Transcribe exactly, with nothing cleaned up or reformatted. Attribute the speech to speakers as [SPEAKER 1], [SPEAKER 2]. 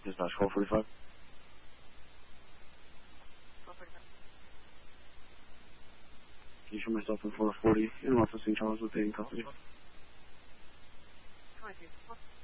[SPEAKER 1] Dispatch call forty-five. Can you show myself in four forty in West Saint Charles with Dayton Company?
[SPEAKER 2] twenty-two.